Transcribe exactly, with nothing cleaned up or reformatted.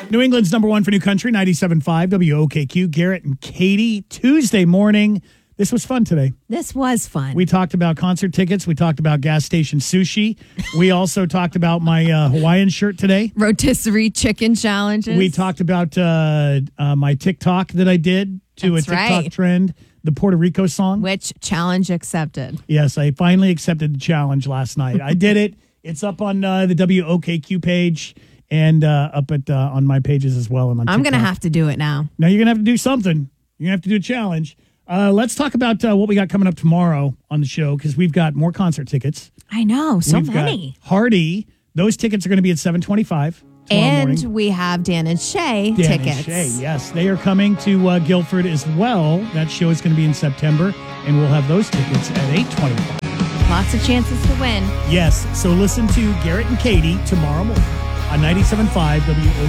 New England's number one for new country, ninety-seven point five W O K Q. Garrett and Katie, Tuesday morning. This was fun today. This was fun. We talked about concert tickets. We talked about gas station sushi. We also talked about my uh, Hawaiian shirt today. Rotisserie chicken challenges. We talked about uh, uh, my TikTok that I did to That's a TikTok right. trend, the Puerto Rico song. Which challenge accepted? Yes, I finally accepted the challenge last night. I did it. It's up on uh, the W O K Q page and uh, up at uh, on my pages as well. And on I'm going to TikTok. have to do it now. Now you're going to have to do something. You're going to have to do a challenge. Uh, let's talk about uh, what we got coming up tomorrow on the show because we've got more concert tickets. I know, so we've many. Got Hardy. Those tickets are going to be at seven twenty-five tomorrow And morning. we have Dan and Shay Dan tickets. and Shay, yes. They are coming to uh, Guilford as well. That show is going to be in September, and we'll have those tickets at eight twenty-five. Lots of chances to win. Yes, so listen to Garrett and Katie tomorrow morning on ninety-seven point five W O